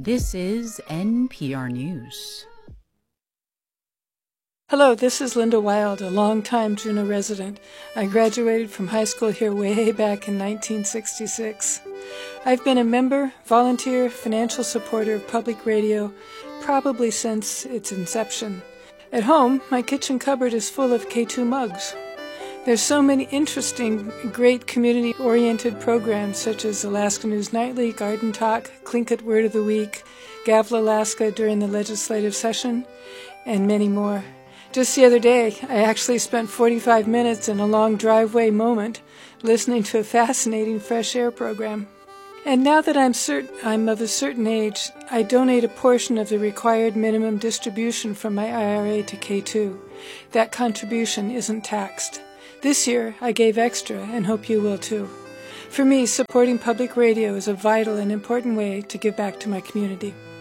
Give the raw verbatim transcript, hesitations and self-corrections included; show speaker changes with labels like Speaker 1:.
Speaker 1: This is N P R News.
Speaker 2: Hello, this is Linda Wild, a longtime Juneau resident. I graduated from high school here way back in nineteen sixty-six. I've been a member, volunteer, financial supporter of public radio probably since its inception. At home, my kitchen cupboard is full of K two mugs. There's so many interesting, great community-oriented programs such as Alaska News Nightly, Garden Talk, Tlingit Word of the Week, Gavel Alaska during the legislative session, and many more. Just the other day, I actually spent forty-five minutes in a long driveway moment listening to a fascinating fresh air program. And now that I'm cert- I'm of a certain age, I donate a portion of the required minimum distribution from my I R A to K two. That contribution isn't taxed. This year, I gave extra and hope you will too. For me, supporting public radio is a vital and important way to give back to my community.